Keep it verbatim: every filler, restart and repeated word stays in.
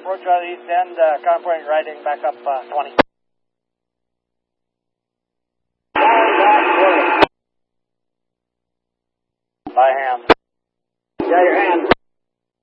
approach out of the east end, uh, contemplating riding back up uh, twenty. By hand. Got your hand.